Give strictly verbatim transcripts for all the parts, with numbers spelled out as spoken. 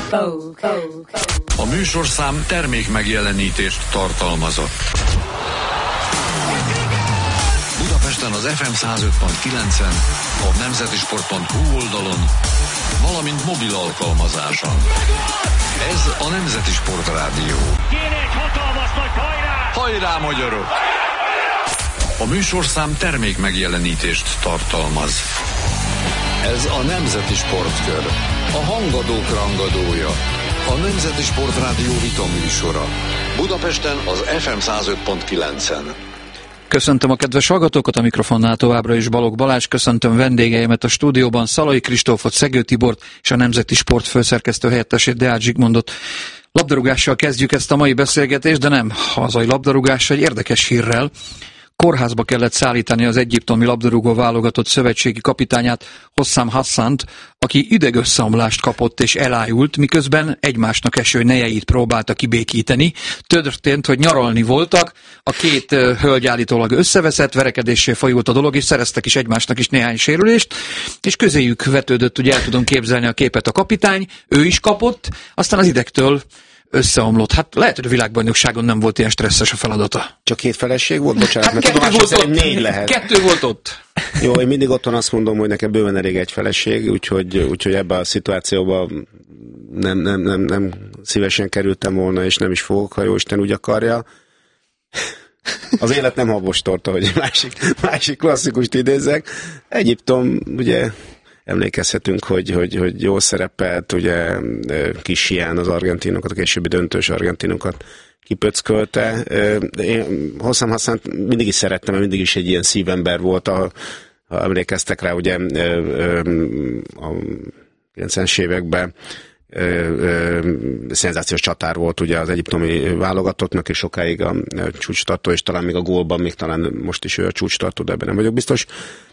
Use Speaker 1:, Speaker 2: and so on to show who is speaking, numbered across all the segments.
Speaker 1: A műsorszám termék megjelenítést tartalmazott. Budapesten az ef em száz öt pont kilencen, a nemzeti sport pont hu oldalon, valamint mobil alkalmazáson. Ez a Nemzeti Sport Rádió.
Speaker 2: Kéne egy hatalmas nagy hajrá!
Speaker 1: Hajrá, magyarok! A műsorszám termék megjelenítést tartalmaz. Ez a Nemzeti Sportkör, a hangadók rangadója, a Nemzeti Sport Rádió vitaműsora. Budapesten az ef em száz öt pont kilencen.
Speaker 3: Köszöntöm a kedves hallgatókat, a mikrofonnál továbbra is Balogh Balázs, köszöntöm vendégeimet a stúdióban, Szalai Kristófot, Szegő Tibort és a Nemzeti Sport főszerkesztő helyettesét, Deák Zsigmondot. Labdarúgással kezdjük ezt a mai beszélgetést, de nem hazai labdarúgással, egy érdekes hírrel. Kórházba kellett szállítani az egyiptomi labdarúgó válogatott szövetségi kapitányát, Hossam Hassant, aki idegösszeomlást kapott és elájult, miközben egymásnak eső nejeit próbálta kibékíteni. Történt, hogy nyaralni voltak, a két uh, hölgy állítólag összeveszett, verekedéssé fajult a dolog, és szereztek is egymásnak is néhány sérülést, és közéjük vetődött, ugye el tudom képzelni a képet, a kapitány, ő is kapott, aztán az idegtől összeomlott. Hát lehet, hogy a világbajnokságon nem volt ilyen stresszes a feladata.
Speaker 4: Csak két feleség volt? Bocsánat,
Speaker 3: hát
Speaker 4: mert
Speaker 3: kettő volt ott.
Speaker 4: Négy lehet.
Speaker 3: Kettő volt ott.
Speaker 4: Jó, én mindig otthon azt mondom, hogy nekem bőven elég egy feleség, úgyhogy, úgyhogy ebben a szituációban nem, nem, nem, nem szívesen kerültem volna, és nem is fogok, ha Jóisten úgy akarja. Az élet nem habostorta, hogy másik, másik klasszikust idézzek. Egyiptom, ugye emlékezhetünk, hogy, hogy, hogy jól szerepelt, ugye Kis Hián az argentinokat, a későbbi döntős argentinokat kipöckölte. Én Hossam Hassant mindig is szerettem, mert mindig is egy ilyen szívember volt, ha, ha emlékeztek rá, ugye a kilencvenes években szenzációs csatár volt ugye az egyiptomi válogatottnak, és sokáig a csúcstartó, és talán még a gólban, még talán most is ő a csúcstartó, de ebben nem vagyok biztos.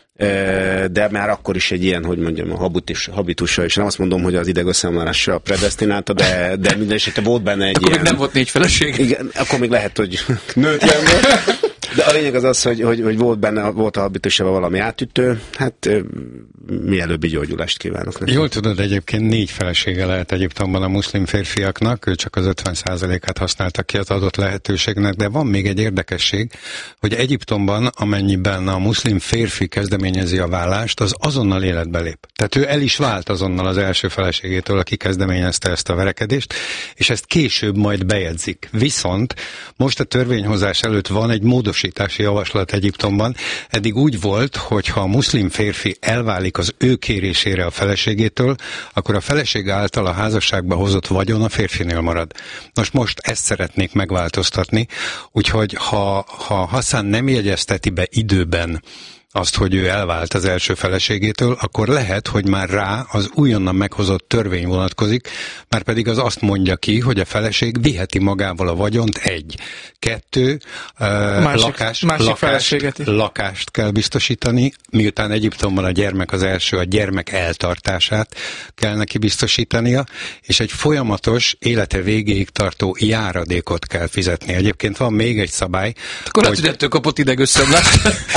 Speaker 4: De már akkor is egy ilyen, hogy mondjam, a habitus, habitusa, és nem azt mondom, hogy az idegösszeomlásra predesztinálta, de, de minden esetre volt benne egy
Speaker 3: akkor
Speaker 4: ilyen...
Speaker 3: nem volt négy feleség.
Speaker 4: Igen, akkor még lehet, hogy nőtlen volt. De a lényeg az az, hogy, hogy, hogy volt benne, volt a habitusában valami átütő, hát mielőbbi gyógyulást kívánok neki.
Speaker 5: Jól tudod, egyébként négy felesége lehet Egyiptomban a muszlim férfiaknak, ő csak az ötven százalékát használta ki az adott lehetőségnek, de van még egy érdekesség, hogy Egyiptomban, amennyiben a muszlim férfi kezdeményezi a vállást, az azonnal életbe lép. Tehát ő el is vált azonnal az első feleségétől, aki kezdeményezte ezt a verekedést, és ezt később majd bejegyzik. Viszont most a törvényhozás előtt van egy módosítási javaslat Egyiptomban. Eddig úgy volt, hogy ha a muszlim férfi elválik az ő kérésére a feleségétől, akkor a feleség által a házasságba hozott vagyon a férfinél marad. Most most ezt szeretnék megváltoztatni, úgyhogy ha, ha Hassan nem jegyezteti be időben azt, hogy ő elvált az első feleségétől, akkor lehet, hogy már rá az újonnan meghozott törvény vonatkozik, már pedig az azt mondja ki, hogy a feleség viheti magával a vagyont, egy. Kettő, másik, lakás,
Speaker 6: másik
Speaker 5: lakást, lakást kell biztosítani, miután Egyiptomban a gyermek az első, a gyermek eltartását kell neki biztosítania, és egy folyamatos, élete végéig tartó járadékot kell fizetni. Egyébként van még egy szabály.
Speaker 3: Akkor hogy... ettől kapott idegösszeomlást.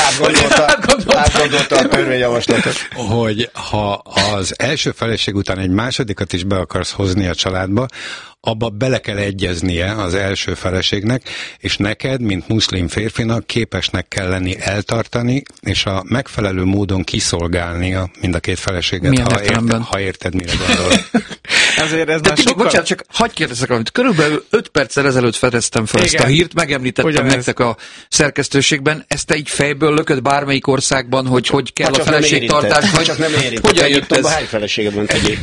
Speaker 4: Átgondolta a törvényjavaslatot.
Speaker 5: Hogy ha az első feleség után egy másodikat is be akarsz hozni a családba, abba bele kell egyeznie az első feleségnek, és neked, mint muszlim férfinak képesnek kell lenni eltartani, és a megfelelő módon kiszolgálnia mind a két feleséget, ha érted, ha érted, mire gondol.
Speaker 6: Ezért ez
Speaker 3: de
Speaker 6: már sokkal...
Speaker 3: Bocsánat, csak hagyj kérdezzek valamit. Körülbelül öt perccel ezelőtt fedeztem fel Igen. ezt a hírt, megemlítettem Ugyanez. nektek a szerkesztőségben. Ezt te így fejből lököd bármelyik országban, hogy hogy kell ha a feleségtartás, vagy
Speaker 4: csak nem
Speaker 3: hogyan jött ez?
Speaker 4: Hány feleséged van egyéb?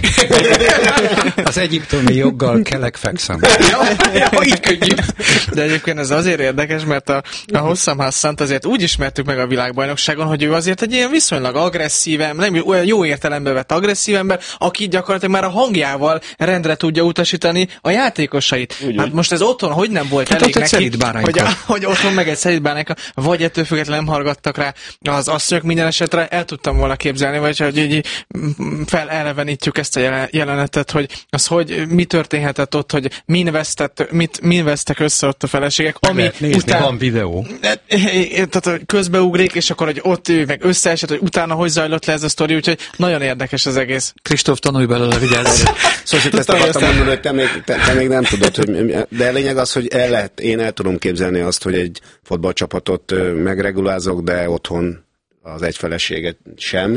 Speaker 5: Az egyiptomi joggal kelek fekszem.
Speaker 3: Ja, ja, így könnyű.
Speaker 6: De egyébként ez azért érdekes, mert a, a Hossam Hassant azért úgy ismertük meg a világbajnokságon, hogy ő azért egy ilyen viszonylag agresszív, nem olyan jó értelembe vett agresszív ember, aki gyakorlatilag már a hangjával rendre tudja utasítani a játékosait. Úgy, hát most ez otthon hogy nem volt hát elég neki, hogy, a, hogy otthon meg egy szelídbárányka, vagy ettől függetlenül nem hallgattak rá az asszonyok, minden esetre el tudtam volna képzelni, vagy hogy így fel elevenítjük ezt a jelenetet, hogy az hogy mi történhetett ott, hogy min vesztett, mit, min vesztek össze ott a feleségek, ami
Speaker 5: lehet nézni,
Speaker 6: után...
Speaker 5: van videó.
Speaker 6: Tehát közbeugrik, és akkor, hogy ott ő meg összeesett, hogy utána hogy zajlott le ez a sztori, úgyhogy nagyon érdekes az egész.
Speaker 3: Kristóf, tanulj belőle, vigyázz!
Speaker 4: Szóval ezt akartam mondani, hogy te még, te, te még nem tudod, hogy, de a lényeg az, hogy el lehet, én el tudom képzelni azt, hogy egy fotballcsapatot megregulázok, de otthon az egy feleséget sem,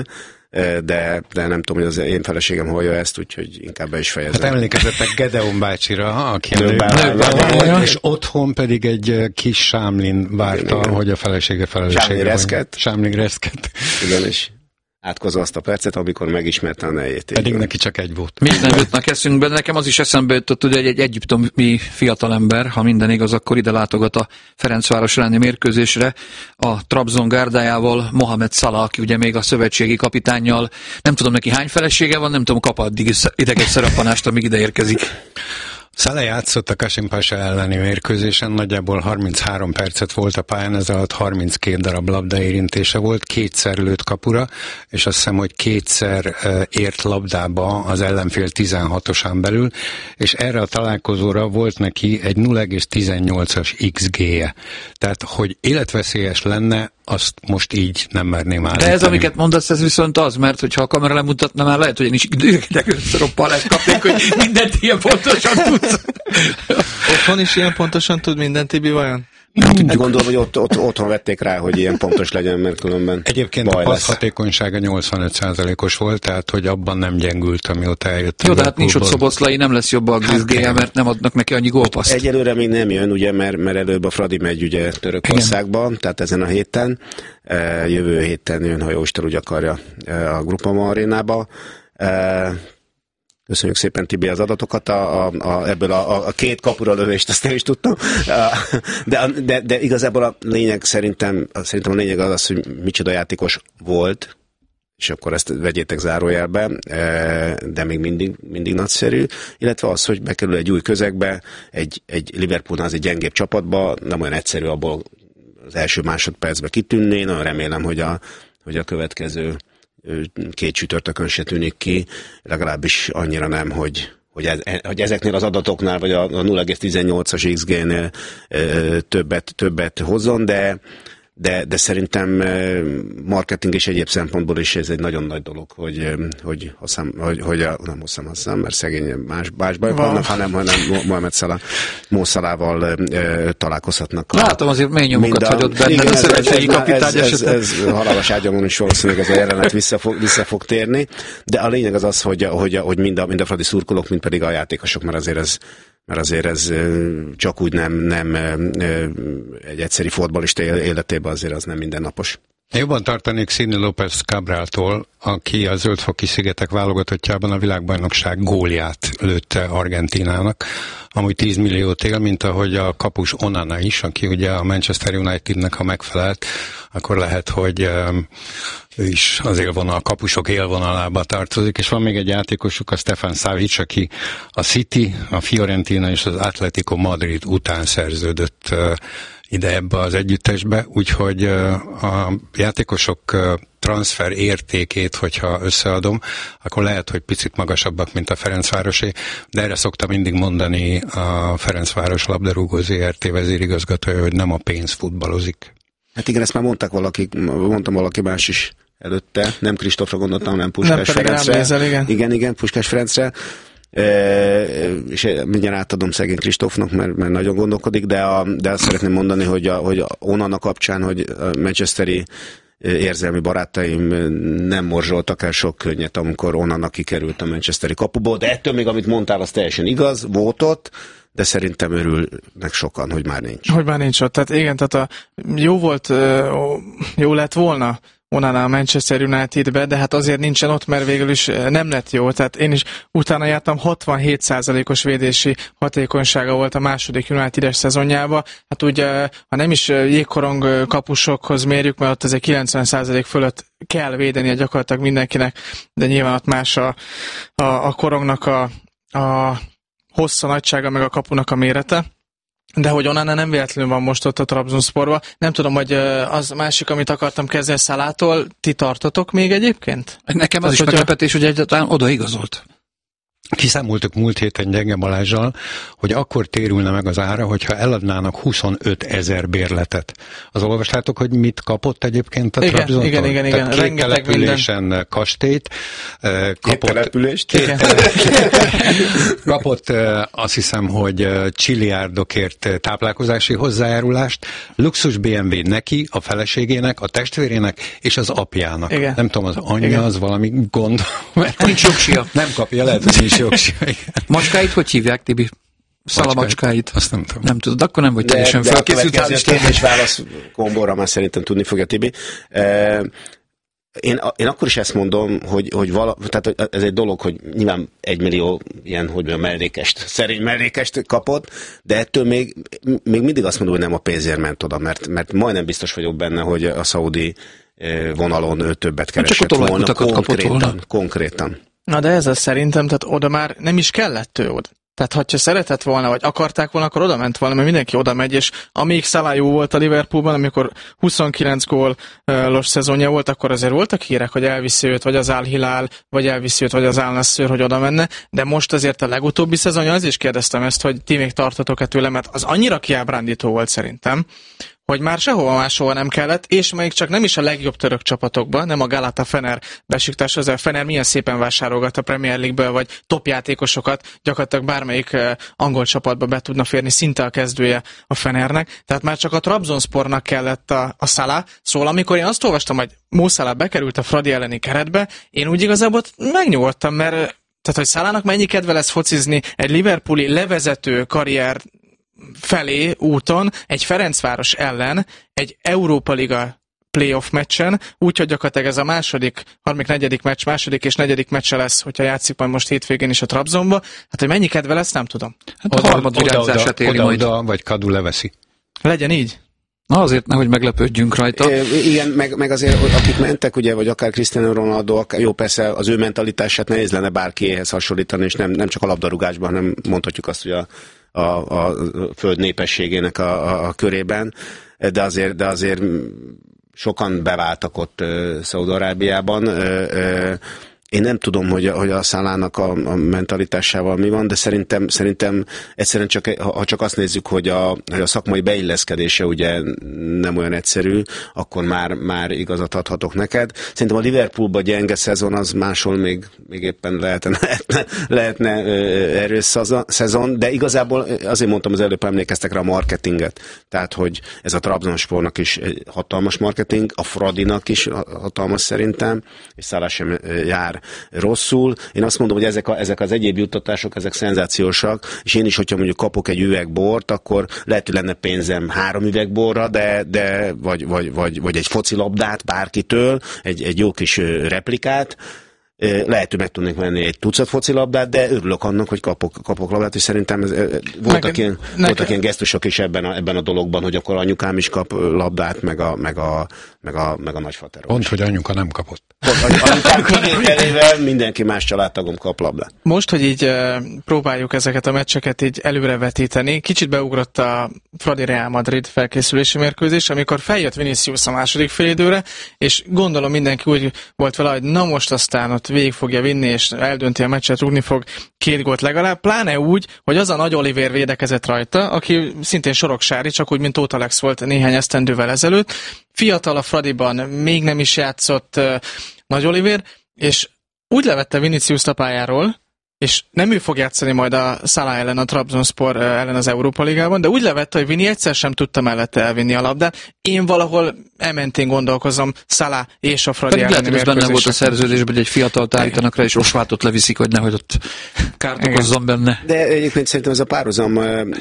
Speaker 4: de, de nem tudom, hogy az én feleségem hallja ezt, úgyhogy inkább be is fejezem.
Speaker 5: Hát emlékezettek Gedeon bácsira, aki
Speaker 4: nőbálvány
Speaker 5: volt, és otthon pedig egy kis Sámlin várta, igen, hogy a felesége felelőssége.
Speaker 4: Sámlin Reszket.
Speaker 5: Sámlin Reszket.
Speaker 4: Igen, és átkozva azt a percet, amikor megismerte a nejét.
Speaker 5: Pedig neki csak egy volt.
Speaker 3: Mit nem jutnak eszünkbe, nekem az is eszembe jutott, hogy egy, egy egyiptomi fiatalember, ha minden igaz, akkor ide látogat a Ferencváros elleni mérkőzésre a Trabzon gárdájával, Mohamed Salah, aki ugye még a szövetségi kapitánnyal, nem tudom neki hány felesége van, nem tudom, kap addig ideges szereppanást, amíg ide érkezik.
Speaker 5: Salah játszott a Kasimpasa elleni mérkőzésen, nagyjából harminchárom percet volt a pályán, ez alatt harminckét darab labdaérintése volt, kétszer lőtt kapura, és azt hiszem, hogy kétszer ért labdába az ellenfél tizenhatosán belül, és erre a találkozóra volt neki egy nulla egész tizennyolcas iksz gé-je. Tehát, hogy életveszélyes lenne, azt most így nem merném állítani.
Speaker 3: De ez, amiket mondasz, ez viszont az, mert hogyha a kamera lemutatna, már lehet, hogy én is időgedegőszeroppalást kapnék, hogy mindent ilyen pontosan tudsz.
Speaker 6: Otthon is ilyen pontosan tud minden, Tibi, vajon?
Speaker 4: Úgy gondolom, hogy ott, ott, otthon vették rá, hogy ilyen pontos legyen, mert különben
Speaker 5: egyébként a passz hatékonysága nyolcvanöt százalékos volt, tehát hogy abban nem gyengült, amióta eljött.
Speaker 3: Jó, de hát nincs ott Szoboszlai, nem lesz jobb a Grizgéje, mert nem adnak neki annyi gólpaszt.
Speaker 4: Egyelőre még nem jön, ugye, mert, mert előbb a Fradi megy ugye Törökországba, tehát ezen a héten, e, jövő héten jön, ha Jóisten úgy akarja, e, a Groupama arénába. E, Köszönjük szépen, Tibi, az adatokat, a, a, a, ebből a, a két kapura lövést, azt nem is tudtam. De, de, de igazából a lényeg szerintem, szerintem a lényeg az, az, hogy micsoda játékos volt, és akkor ezt vegyétek zárójelbe, de még mindig, mindig nagyszerű, illetve az, hogy bekerül egy új közegbe, egy, egy Liverpoolnál az egy gyengébb csapatba, nem olyan egyszerű abból az első másodpercben kitűnni, nagyon remélem, hogy a, hogy a következő két csütörtökön se tűnik ki, legalábbis annyira nem, hogy, hogy, ez, hogy ezeknél az adatoknál, vagy a, a nulla egész tizennyolcas iksz gé-nél többet, többet hozzon, de, de, de szerintem marketing és egyéb szempontból is ez egy nagyon nagy dolog, hogy, hogy, Hosszám, hogy, hogy a, nem Hosszám Hosszám, mert szegény más, más bajok vannak, hanem, hanem Mohamed Salah, Mo Salahval e, találkozhatnak.
Speaker 3: Látom, azért mély nyomokat hagyott benned a szövetségi kapitány
Speaker 4: esetben. Ez, ez, ez halálos ágyamon is valószínűleg ez a jelenet vissza fog, vissza fog térni, de a lényeg az az, hogy, hogy, hogy mind, a, mind a fradi szurkolók, mind pedig a játékosok, mert azért ez mert azért ez csak úgy nem, nem egy egyszeri fotballista életében azért az nem mindennapos.
Speaker 5: Jobban tartanék Sidney López Cabraltól, aki a Zöld-foki szigetek válogatottjában a világbajnokság gólját lőtte Argentínának, amúgy tíz milliót él, mint ahogy a kapus Onana is, aki ugye a Manchester Unitednek, ha megfelelt, akkor lehet, hogy ő is az élvonal, a kapusok élvonalába tartozik, és van még egy játékosuk, a Stefan Savic, aki a City, a Fiorentina és az Atletico Madrid után szerződött ide ebbe az együttesbe, úgyhogy a játékosok transfer értékét, hogyha összeadom, akkor lehet, hogy picit magasabbak, mint a Ferencvárosé, de erre szoktam mindig mondani a Ferencváros labdarúgó zé er té vezérigazgatója, hogy nem a pénz futballozik.
Speaker 4: Hát igen, ezt már mondták valaki, mondtam valaki más is előtte, nem Kristófra gondoltam, hanem Puskás Ferencre.
Speaker 6: Nézel, igen.
Speaker 4: igen, igen, Puskás Ferencre. E, és mindjárt átadom szegény Kristófnak, mert, mert nagyon gondolkodik, de, a, de azt szeretném mondani, hogy, a, hogy onnan kapcsán, hogy a manchesteri érzelmi barátaim nem morzsoltak el sok könnyet, amikor onnan kikerült a manchesteri kapuból, de ettől még, amit mondtál, az teljesen igaz, volt ott, de szerintem örülnek sokan, hogy már nincs.
Speaker 6: Hogy már nincs ott. Tehát igen, tehát a, jó volt, jó lett volna Onana a Manchester Unitedbe, de hát azért nincsen ott, mert végül is nem lett jó. Tehát én is utána jártam, hatvanhét százalékos védési hatékonysága volt a második United-es szezonjában. Hát ugye, ha nem is jégkorong kapusokhoz mérjük, mert ott azért kilencven százalék fölött kell védenie gyakorlatilag mindenkinek, de nyilván ott más a, a, a korongnak a, a hossza, nagysága, meg a kapunak a mérete. De hogy Onana nem véletlenül van most ott a Trabzonsporban. Nem tudom, hogy az másik, amit akartam kezdeni Salától, ti tartotok még egyébként?
Speaker 3: Nekem az
Speaker 6: Tehát,
Speaker 3: is meglepetés, hogy egyáltalán oda igazolt.
Speaker 5: Kiszámoltuk múlt héten Gyenge Balázsral, hogy akkor térülne meg az ára, hogyha eladnának huszonöt ezer bérletet. Az olvastátok, hogy mit kapott egyébként a
Speaker 6: igen,
Speaker 5: Trabzontól?
Speaker 6: igen, igen, igen.
Speaker 5: Két
Speaker 6: Rengeteg
Speaker 5: településen minden. Kastélyt.
Speaker 4: Két települést?
Speaker 5: Két, kapott azt hiszem, hogy csilliárdokért táplálkozási hozzájárulást, luxus bé em vé neki, a feleségének, a testvérének és az apjának.
Speaker 6: Igen.
Speaker 5: Nem tudom, az anyja igen. az valami gond.
Speaker 3: Nincs jogsia.
Speaker 5: Nem kapja, lehet, hogy nincs jogsia.
Speaker 3: Macskáit hogy hívják, Tibi? Szalamacskáit?
Speaker 5: Azt nem tudom.
Speaker 3: Nem tudod, akkor nem vagy
Speaker 4: de,
Speaker 3: teljesen
Speaker 4: de
Speaker 3: felkészült.
Speaker 4: a következő kérdés-válasz kombóra már szerintem tudni fogja Tibi. Uh, Én, én akkor is ezt mondom, hogy, hogy vala, tehát ez egy dolog, hogy nyilván egymillió ilyen, hogy mondjam, mellékest, szerény mellékest kapott, de ettől még, még mindig azt mondom, hogy nem a pénzért ment oda, mert, mert majdnem biztos vagyok benne, hogy a szaudi vonalon ő többet keresett volna konkrétan, konkrétan.
Speaker 6: Na de ez az szerintem, tehát oda már nem is kellett ő oda. Tehát, ha szeretett volna, vagy akarták volna, akkor oda ment volna, mert mindenki oda megy, és amíg Salah jó volt a Liverpoolban, amikor huszonkilenc gólos szezonja volt, akkor azért voltak hírek, hogy elviszi őt, vagy az Al Hilal, vagy elviszi őt, vagy az Al Nassr, hogy oda menne, de most azért a legutóbbi szezonja, az is kérdeztem ezt, hogy ti még tartotok-e tőle, mert az annyira kiábrándító volt szerintem, hogy már sehova máshova nem kellett, és még csak nem is a legjobb török csapatokban, nem a Galata Fener Besiktas, az a Fener milyen szépen vásárolgat a Premier League-ből, vagy top játékosokat, gyakorlatilag bármelyik uh, angol csapatba be tudna férni, szinte a kezdője a Fenernek, tehát már csak a Trabzonspornak kellett a, a Salah, szóval amikor én azt olvastam, hogy Mo Salah bekerült a Fradi elleni keretbe, én úgy igazából megnyugodtam, mert tehát, hogy Salahnak mennyi kedve lesz focizni egy liverpooli levezető karrier felé úton egy Ferencváros ellen egy Európa Liga playoff meccsen, úgyhogy gyakorlatilag ez a második, harmadik, negyedik meccs, második és negyedik meccse lesz, hogyha játszik majd most hétvégén is a Trabzonba. Hát, hogy mennyi kedve lesz, nem tudom.
Speaker 3: Hát a harmad virágzását éri majd.
Speaker 5: Oda, vagy Kadu leveszi.
Speaker 6: Legyen így.
Speaker 3: Na azért nehogy meglepődjünk rajta.
Speaker 4: É, igen, meg, meg azért, akik mentek, ugye, vagy akár Cristiano Ronaldo, akár, jó, persze az ő mentalitását nehéz lenne bárkiéhez hasonlítani, és nem, nem csak a labdarúgásban, hanem mondhatjuk azt, hogy a A, a föld népességének a, a, a körében, de azért, de azért sokan beváltak ott uh, Szaúd-Arábiában. Uh, uh, Én nem tudom, hogy a, hogy a Salahnak a, a mentalitásával mi van, de szerintem, szerintem egyszerűen csak, ha csak azt nézzük, hogy a, hogy a szakmai beilleszkedése ugye nem olyan egyszerű, akkor már, már igazat adhatok neked. Szerintem a Liverpoolban gyenge szezon az máshol még, még éppen lehetne, lehetne, lehetne erős szezon, de igazából azért mondtam az előbb, emlékeztek rá a marketinget. Tehát, hogy ez a Trabzonspornak is hatalmas marketing, a Fradinak is hatalmas szerintem, és Salah sem jár rosszul. Én azt mondom, hogy ezek, a, ezek az egyéb juttatások, ezek szenzációsak, és én is, hogyha mondjuk kapok egy üveg bort, akkor lehet, hogy lenne pénzem három üveg borra, de, de vagy, vagy, vagy, vagy egy focilabdát bárkitől, egy, egy jó kis replikát, lehet, hogy meg tudnék venni egy tucat focilabdát, de örülök annak, hogy kapok, kapok labdát, és szerintem ez, voltak, neked, ilyen, voltak ilyen gesztusok is ebben a, ebben a dologban, hogy akkor anyukám is kap labdát, meg a, meg a, meg a, meg a nagyfaterom.
Speaker 5: Pont, hogy anyuka nem kapott.
Speaker 4: Anyukám kivételével mindenki más családtagom kap labdát.
Speaker 6: Most, hogy így uh, próbáljuk ezeket a meccseket így előrevetíteni, kicsit beugrott a Fradi Real Madrid felkészülési mérkőzés, amikor feljött Vinicius a második félidőre, és gondolom mindenki úgy volt vele, hogy na most aztán ott végig fogja vinni, és eldönti a meccset, rúgni fog két gólt legalább, pláne úgy, hogy az a Nagy Olivér védekezett rajta, aki szintén soroksári, csak úgy, mint Tóth Alex volt néhány esztendővel ezelőtt. Fiatal a Fradiban, még nem is játszott uh, Nagy Olivér, és úgy levette Viniciust a pályáról, és nem ő fog játszani majd a Salah ellen, a Trabzonspor ellen az Európa Ligában, de úgy levette, hogy Vini egyszer sem tudta mellette elvinni a labdát. Én valahol ementén gondolkozom Salah és a Fradi elleni
Speaker 3: mérkőzésen. Lehet, hogy benne volt a szerződésben, hogy egy fiatalt állítanak rá, és Osvátot leviszik, hogy nehogy ott kárt okozzon benne.
Speaker 4: De egyébként szerintem ez a párhuzam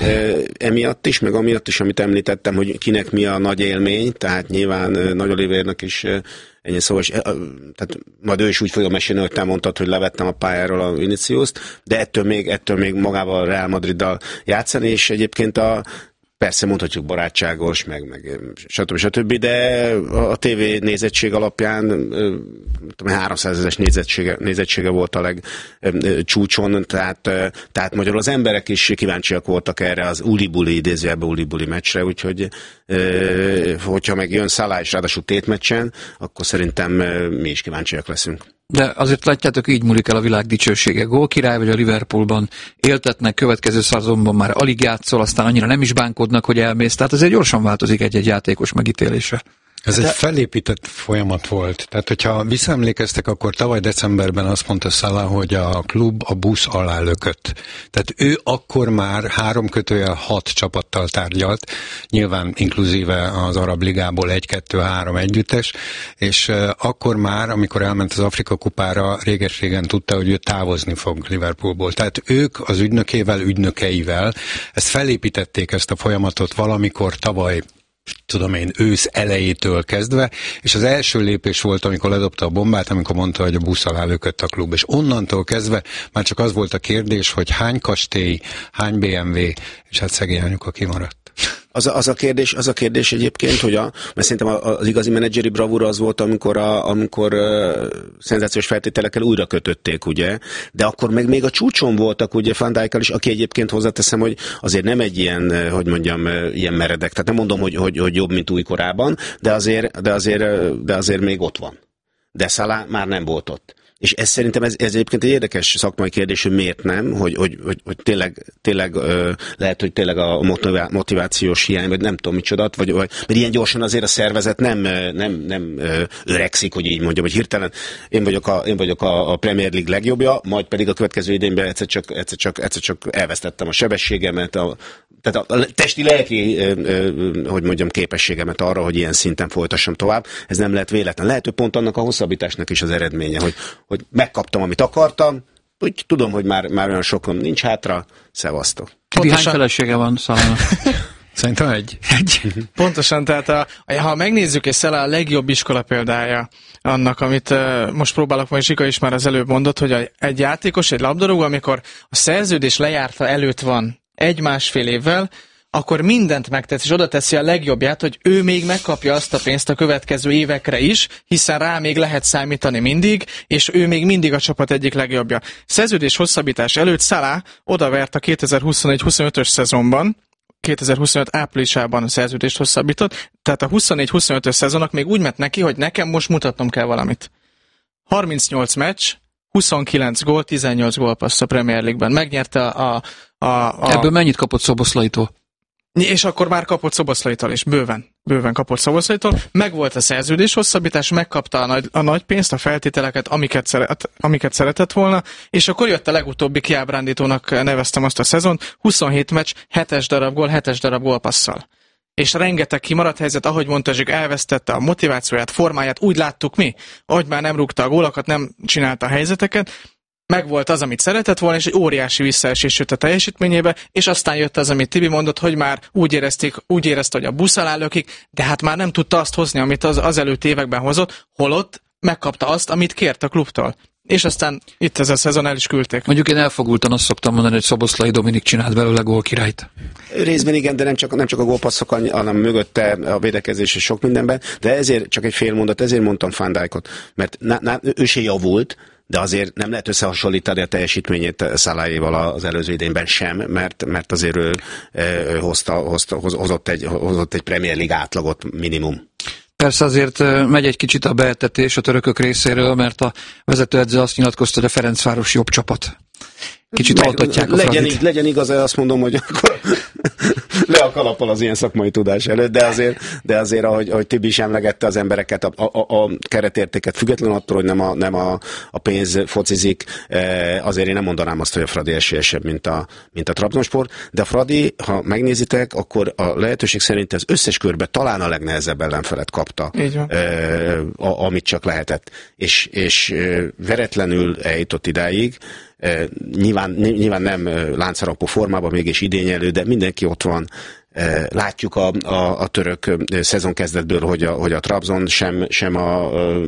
Speaker 4: emiatt is, meg amiatt is, amit említettem, hogy kinek mi a nagy élmény, tehát nyilván Nagy Olivérnak is ennyi szó, és, tehát majd ő is úgy fogja mesélni, hogy te mondtad, hogy levettem a pályáról a Viniciust, de ettől még, ettől még magával a Real Madriddal játszani, és egyébként a persze mondhatjuk barátságos, meg, meg stb. stb., de a tévé nézettség alapján háromszázezres nézettsége, nézettsége volt a legcsúcson, tehát, tehát magyarul az emberek is kíváncsiak voltak erre az uli-buli, idézőjelben uli-buli meccsre, úgyhogy hogyha meg jön Salah és ráadásul tétmeccsen, akkor szerintem mi is kíváncsiak leszünk.
Speaker 3: De azért látjátok, így múlik el a világ dicsősége. Gólkirály vagy a Liverpoolban éltetnek, következő szezonban már alig játszol, aztán annyira nem is bánkodnak, hogy elmész. Tehát azért gyorsan változik egy-egy játékos megítélése.
Speaker 5: Ez egy felépített folyamat volt. Tehát, hogyha visszaemlékeztek, akkor tavaly decemberben azt mondta Salah, hogy a klub a busz alá lökött. Tehát ő akkor már három kötőjel hat csapattal tárgyalt, nyilván inkluzíve az Arab Ligából egy, kettő, három együttes, és akkor már, amikor elment az Afrika kupára, réges-régen tudta, hogy ő távozni fog Liverpoolból. Tehát ők az ügynökével, ügynökeivel ezt felépítették, ezt a folyamatot valamikor tavaly, tudom én, ősz elejétől kezdve, és az első lépés volt, amikor ledobta a bombát, amikor mondta, hogy a busz alá lökött a klub, és onnantól kezdve már csak az volt a kérdés, hogy hány kastély, hány bé em vé, és hát szegény anyuka kimaradt.
Speaker 4: Az a, az, a kérdés, az a kérdés egyébként, hogy a, mert szerintem az igazi menedzseri bravúra az volt, amikor, a, amikor uh, szenzációs feltételekkel újra kötötték, ugye, de akkor meg még a csúcson voltak, ugye, Van Dijkkal is, aki egyébként hozzáteszem, hogy azért nem egy ilyen, hogy mondjam, ilyen meredek, tehát nem mondom, hogy, hogy, hogy jobb, mint újkorában, de azért, de azért, de azért még ott van. De Salah már nem volt ott. És ez szerintem ez, ez egyébként egy érdekes szakmai kérdés, hogy miért nem, hogy, hogy, hogy, hogy tényleg, tényleg ö, lehet, hogy tényleg a motivációs hiány, vagy nem tudom micsoda, vagy, vagy, mert ilyen gyorsan azért a szervezet nem, nem, nem öregszik, hogy így mondjam, hogy hirtelen én vagyok a, én vagyok a, a Premier League legjobbja, majd pedig a következő idényben egyszer csak, egyszer csak, egyszer csak elvesztettem a sebességemet, a, tehát a testi-lelki, hogy mondjam, képességemet arra, hogy ilyen szinten folytassam tovább. Ez nem lehet véletlen. Lehet, hogy pont annak a hosszabbításnak is az eredménye, hogy, hogy megkaptam, amit akartam, úgy tudom, hogy már, már olyan sokan nincs hátra, szevasztok.
Speaker 3: Tibi, hány felesége van Salahnak?
Speaker 5: Szerintem egy.
Speaker 3: egy.
Speaker 6: Pontosan, tehát a, ha megnézzük, és Salah a legjobb iskola példája annak, amit uh, most próbálok, majd Zsika is már az előbb mondott, hogy a, egy játékos, egy labdarúgó, amikor a szerződés lejárta előtt van egy-másfél évvel, akkor mindent megtesz, és oda teszi a legjobbját, hogy ő még megkapja azt a pénzt a következő évekre is, hiszen rá még lehet számítani mindig, és ő még mindig a csapat egyik legjobbja. Szerződés hosszabbítás előtt Salah odavert a kétezer-huszonegy huszonötös szezonban, kétezer-huszonöt áprilisában a szerződést hosszabbított, tehát a huszonnégy huszonötös szezonnak még úgy ment neki, hogy nekem most mutatnom kell valamit. harmincnyolc meccs, huszonkilenc gól, tizennyolc gólpassz a Premier League-ben. Megnyerte a, a, a...
Speaker 3: Ebből mennyit kapott Szoboszlaitól?
Speaker 6: És akkor már kapott Szoboszlaitól is, bőven. Bőven kapott Szoboszlaitól. Megvolt a szerződés hosszabbítás, megkapta a nagy, a nagy pénzt, a feltételeket, amiket, szeret, amiket szeretett volna, és akkor jött a legutóbbi kiábrándítónak neveztem azt a szezont, huszonhét meccs, hetes darab gól, hetes darab gólpasszal. És rengeteg kimaradt helyzet, ahogy mondta Zsik, elvesztette a motivációját, formáját, úgy láttuk mi, ahogy már nem rúgta a gólokat, nem csinálta a helyzeteket, megvolt az, amit szeretett volna, és egy óriási visszaesés jött a teljesítményébe, és aztán jött az, amit Tibi mondott, hogy már úgy érezték, úgy érezte, hogy a busz alá lökik, de hát már nem tudta azt hozni, amit az, az előtt években hozott, holott megkapta azt, amit kért a klubtól. És aztán itt ez a szezon el is küldték.
Speaker 3: Mondjuk én elfogultan azt szoktam mondani, hogy Szoboszlai Dominik csinált belőle gólkirályt.
Speaker 4: Részben igen, de nem csak, nem csak a gólpasszok, hanem mögötte a védekezés és sok mindenben, de ezért csak egy fél mondat, ezért mondtam Van Dijkot, mert na, na, ő se javult, de azért nem lehet összehasonlítani a teljesítményét Salahjéval az előző idényben sem, mert, mert azért ő, ő hozta, hozta, hozott, egy, hozott egy Premier League átlagot minimum.
Speaker 3: Persze azért megy egy kicsit a beetetés a törökök részéről, mert a vezetőedző azt nyilatkozta, hogy a Ferencváros jobb csapat. Kicsit altatják a
Speaker 4: legyen, legyen igaz, azt mondom, hogy akkor le a kalappal az ilyen szakmai tudás előtt, de azért, de azért ahogy, ahogy Tibi is emlegette az embereket, a, a, a keretértéket, független attól, hogy nem a, nem a, a pénz focizik, azért én nem mondanám azt, hogy a Fradi esélyesebb, mint a, mint a Trabzonspor, de a Fradi, ha megnézitek, akkor a lehetőség szerint az összes körbe talán a legnehezebb ellenfelet kapta, a, amit csak lehetett. És, és veretlenül eljutott idáig, Uh, nyilván, nyilván nem uh, láncharapó formában, mégis idényelő, de mindenki ott van. Uh, látjuk a, a, a török uh, szezon kezdetből, hogy a, hogy a Trabzon sem, sem a, uh,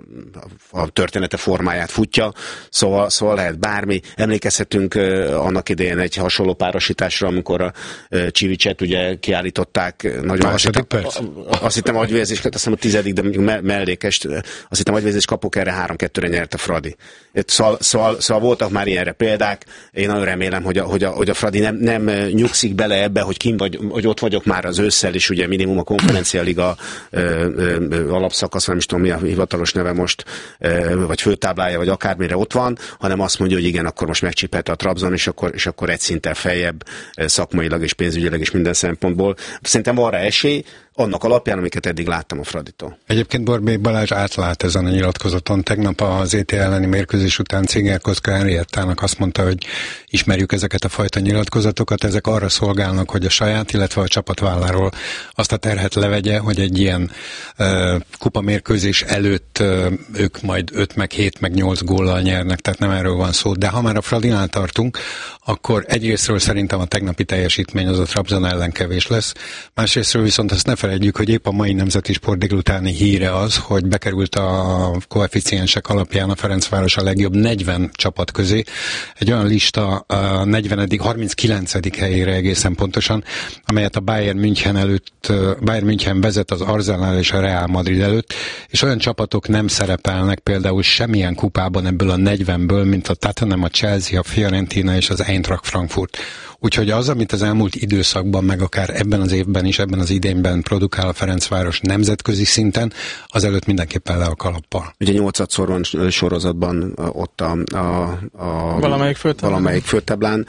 Speaker 4: a története formáját futja, szóval, szóval lehet bármi. Emlékezhetünk uh, annak idején egy hasonló párosításra, amikor a uh, Csivicset ugye kiállították. Nagyon azt hittem, azt hittem agyvérzés, azt hiszem a tizedik, de mondjuk me- mellékest, azt hittem agyvérzés kapok erre három-kettőre nyert a Fradi. Szóval, szóval, szóval voltak már ilyenre példák. Én nagyon remélem, hogy a, hogy a, hogy a Fradi nem, nem nyugszik bele ebbe, hogy kim vagy, hogy ott vagyok már az ősszel is, ugye minimum a konferencialiga alapszakasz, nem is tudom mi a hivatalos neve most, ö, vagy főtáblája, vagy akármire ott van, hanem azt mondja, hogy igen, akkor most megcsipelt a Trabzon, és akkor, és akkor egy szinten feljebb szakmailag és pénzügyileg és minden szempontból. Szerintem van rá esély, annak alapján, amiket eddig láttam a Fraditól.
Speaker 5: Egyébként Borbély Balázs átlát ezen a nyilatkozaton. Tegnap az é té elleni mérkőzés után Cingel-Koszka Henriettának azt mondta, hogy ismerjük ezeket a fajta nyilatkozatokat, ezek arra szolgálnak, hogy a saját, illetve a csapat válláról azt a terhet levegye, hogy egy ilyen uh, kupamérkőzés előtt uh, ők majd öt meg hét meg nyolc góllal nyernek, tehát nem erről van szó. De ha már a Fradinál tartunk, akkor egyrésztről szerintem a tegnapi teljesítmény az a Trabzon ellen kevés lesz, másrésztről viszont azt ne felejtjük, hogy épp a mai Nemzeti Sport délutáni híre az, hogy bekerült a koeficiensek alapján a Ferencváros a legjobb negyven csapat közé. Egy olyan lista a negyvenedik harminckilencedik helyére egészen pontosan, amelyet a Bayern München előtt, Bayern München vezet az Arsenal és a Real Madrid előtt, és olyan csapatok nem szerepelnek például semmilyen kupában ebből a negyvenből, mint a Tottenham, a Chelsea, a Fiorentina és az Eintracht Frankfurt. Úgyhogy az, amit az elmúlt időszakban, meg akár ebben az évben is, ebben az idényben produkál a Ferencváros nemzetközi szinten, azelőtt mindenképpen le a kalappal.
Speaker 4: Ugye nyolcadszor van sorozatban ott a, a, a
Speaker 6: valamelyik főtáblán,
Speaker 4: valamelyik főtáblán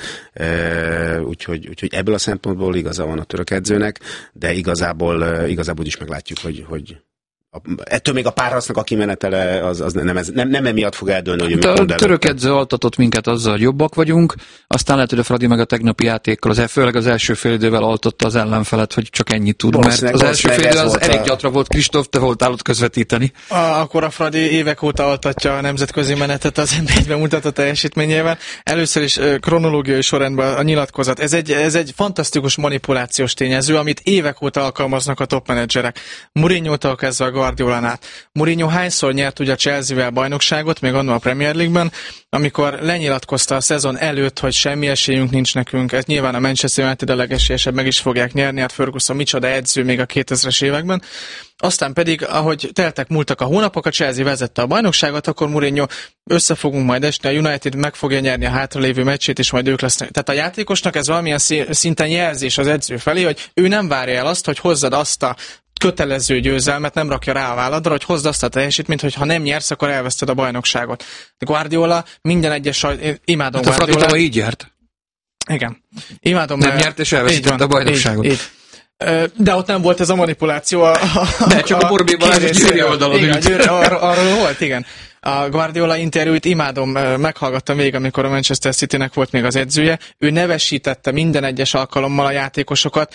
Speaker 4: e, úgyhogy, úgyhogy ebből a szempontból igaza van a török edzőnek, de igazából, igazából is meglátjuk, hogy, hogy ettől még a párharcnak a kimenetele az, az nem, ez, nem, nem emiatt fog eldőlni, hogy
Speaker 3: a török edző altatott minket azzal, hogy jobbak vagyunk, aztán lehet, hogy a Fradi meg a tegnapi játékkal, az, főleg az első fél idővel altatta az ellenfelet, hogy csak ennyit tud, mert az első fél idő az elég gyatra volt. Kristóf, te voltál ott közvetíteni.
Speaker 6: A, akkor a Fradi évek óta altatja a nemzetközi menetet az en bé egyben mutatott teljesítményével. Először is kronológiai sorrendben a nyilatkozat. Ez egy, ez egy fantasztikus manipulációs tényező, amit évek óta alkalmaznak a top menedzserek. Mourinho-tól kezdve a Guardiolán át. Mourinho hányszor nyert ugye a Chelsea-vel bajnokságot, még annól a Premier League-ben, amikor lenyilatkozta a szezon előtt, hogy semmi esélyünk nincs nekünk. Ez nyilván a Manchester United a legesélyesebb, meg is fogják nyerni, hát Ferguson micsoda edző még a kétezres években. Aztán pedig, ahogy teltek múltak a hónapok, a Chelsea vezette a bajnokságot, akkor Mourinho összefogunk majd esni, a United meg fogja nyerni a hátralévő meccsét, és majd ők lesznek. Tehát a játékosnak ez valamilyen szinten jelzés az edző felé, hogy ő nem várja el azt, hogy hozzad azt a kötelező győzelmet, nem rakja rá a válladra, hogy hozd azt a teljesítményt, hogy ha nem nyersz, akkor elveszted a bajnokságot. Guardiola minden egyes, én imádom
Speaker 3: hát
Speaker 6: Guardiola.
Speaker 3: A Fradi így járt.
Speaker 6: Igen. Imádom.
Speaker 3: Nem nyert és elvesztett a bajnokságot.
Speaker 6: Így, így. De ott nem volt ez a manipuláció. A, a,
Speaker 3: De csak a Borbély Balázs Győri oldalon
Speaker 6: ült. Arról, arról volt, igen. A Guardiola interjút imádom, meghallgattam még, amikor a Manchester Citynek volt még az edzője. Ő nevesítette minden egyes alkalommal a játékosokat,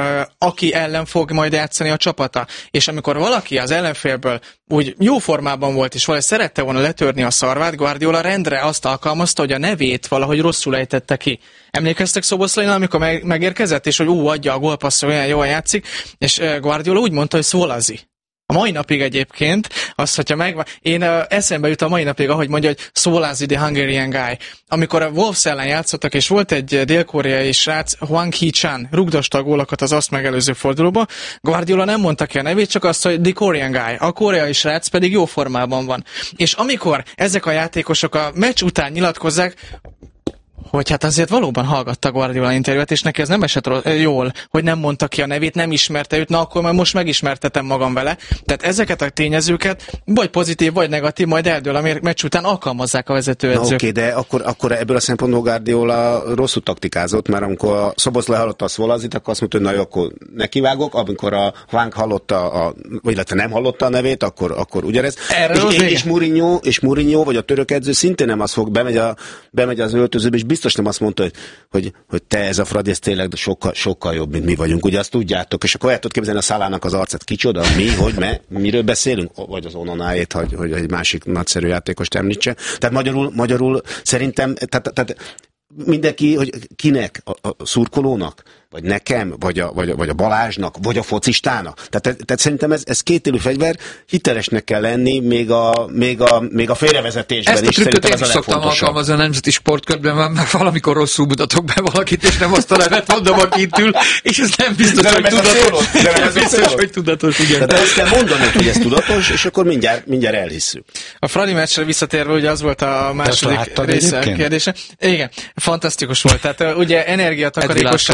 Speaker 6: aki ellen fog majd játszani a csapata. És amikor valaki az ellenfélből úgy jó formában volt, és valahogy szerette volna letörni a szarvát, Guardiola rendre azt alkalmazta, hogy a nevét valahogy rosszul ejtette ki. Emlékeztek Szoboszlainál, amikor megérkezett, és hogy ú, adja a gólpasszol, olyan jól játszik, és Guardiola úgy mondta, hogy Szolazi. A mai napig egyébként, azt, hogyha megvan, én uh, eszembe jut a mai napig, ahogy mondja, hogy Szolazi the Hungarian guy. Amikor a Wolves ellen játszottak, és volt egy dél-koreai srác, Hwang Hee-chan, rugdosta a gólokat az azt megelőző fordulóba, Guardiola nem mondta ki a nevét, csak azt, hogy the Korean guy. A koreai srác pedig jó formában van. És amikor ezek a játékosok a meccs után nyilatkozzák, hogy hát azért valóban hallgatta Guardiola interjút, és neki ez nem esett jól, hogy nem mondta ki a nevét, nem ismerte őt, na akkor majd most megismertetem magam vele. Tehát ezeket a tényezőket, vagy pozitív, vagy negatív, majd eldől, a meccs után alkalmazzák a vezetőedzők.
Speaker 4: Na oké, okay, de akkor, akkor ebből a szempontból Guardiola rosszul taktikázott, mert amikor a Szoboszlai hallotta a Szolazit, akkor azt mondta, hogy na jó, akkor nekivágok, amikor a Hwang hallotta, a, vagy illetve nem hallotta a nevét, akkor, akkor ugyanez. És, és, és, Mourinho, és Mourinho, vagy a török edző szintén nem az fog, bemegy, a, bemegy az öltözőbe, és biztos nem azt mondta, hogy, hogy, hogy te ez a Fradi, ez tényleg sokkal, sokkal jobb, mint mi vagyunk. Ugye azt tudjátok, és akkor el tudod képzelni a Szalának az arcát. Kicsoda, mi, hogy, me, miről beszélünk? Vagy az Ononáét, hogy, hogy egy másik nagyszerű játékost említse. Tehát magyarul, magyarul szerintem, tehát, tehát mindenki, hogy kinek, a, a szurkolónak, vagy nekem, vagy a, vagy, a, vagy a Balázsnak, vagy a focistának. Tehát, tehát szerintem ez, ez kétélű fegyver, hitelesnek kell lenni, még a, még a, még a félrevezetésben
Speaker 3: ezt
Speaker 4: is.
Speaker 3: Ezt a trükköt én is szoktam alkalmazni a nemzeti sportkörben, mert valamikor rosszul mutatok be valakit, és nem azt a nevet mondom, aki itt ül, és ez nem biztos,
Speaker 4: de
Speaker 3: hogy
Speaker 4: nem
Speaker 3: tudatos.
Speaker 4: De nem
Speaker 3: ez biztos, hogy tudatos, igen.
Speaker 4: De ezt kell mondanod, hogy ez tudatos, és akkor mindjárt, mindjárt elhisszük.
Speaker 6: A Fradi meccsre visszatérve, ugye az volt a második része a kérdése. Igen, fantasztikus volt. Tehát ugye energiatakarékosság miatt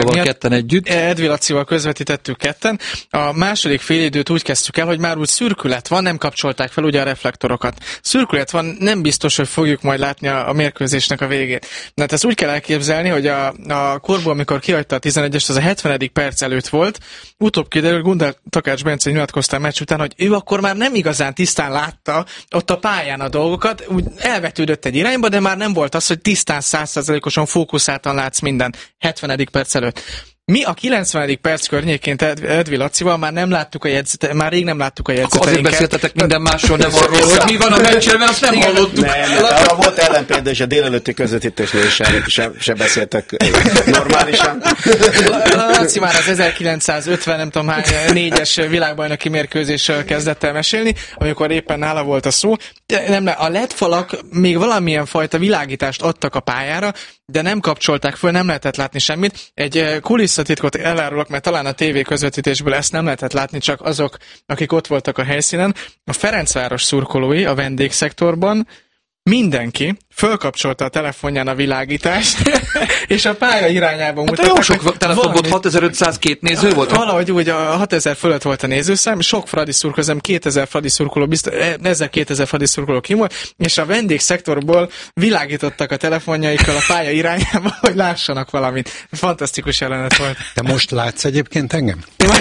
Speaker 3: ketten együtt.
Speaker 6: Edvi Lacival közvetítettük ketten. A második félidőt úgy kezdtük el, hogy már úgy szürkület van, nem kapcsolták fel ugye a reflektorokat. Szürkület van, nem biztos, hogy fogjuk majd látni a, a mérkőzésnek a végét. De hát ezt úgy kell elképzelni, hogy a, a Korbu, amikor kihagyta a tizenegyest, az a hetvenedik perc előtt volt. Utóbb kiderül, Gundel Takács Bence nyilatkozta a meccs után, hogy ő akkor már nem igazán tisztán látta ott a pályán a dolgokat, úgy elvetődött egy irányba, de már nem volt az, hogy tisztán száz százalékosan fókuszáltan látsz minden hetvenedik perc előtt. Mi a kilencvenedik perc környékén Edvi Lacival már nem láttuk a jegyzet, már rég nem láttuk a jegyzeteinket.
Speaker 3: Azért beszéltetek minden másról, nem arról, hogy mi van a meccsen, mert azt nem hallottuk.
Speaker 4: Nem, arra volt ellenpélda, és a délelőtti közvetítésnél sem, sem, sem beszéltek normálisan.
Speaker 6: Laci már az ezerkilencszázötven, nem tudom hány, négyes világbajnoki mérkőzéssel kezdett el mesélni, amikor éppen nála volt a szó. Nem, a el é dé falak még valamilyen fajta világítást adtak a pályára, de nem kapcsolták föl, nem lehetett látni semmit. Egy kulisszatitkot elárulok, mert talán a tévé közvetítésből ezt nem lehetett látni, csak azok, akik ott voltak a helyszínen. A Ferencváros szurkolói a vendégszektorban mindenki fölkapcsolta a telefonján a világítást, és a pálya irányába mutattak.
Speaker 3: Hát jó sok telefon volt, hatezer-ötszázkettő néző volt?
Speaker 6: Valahogy úgy a hatezer fölött volt a nézőszám, sok fradi szurkoló, kétezer fradi szurkoló, biztos, ezer-kétezer fradi szurkoló kim volt, és a vendégszektorból világítottak a telefonjaikkal a pálya irányába, hogy lássanak valamit. Fantasztikus jelenet volt.
Speaker 5: Te most látsz egyébként engem?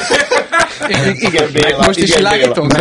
Speaker 4: Igen, Béla.
Speaker 6: Most is világítunk?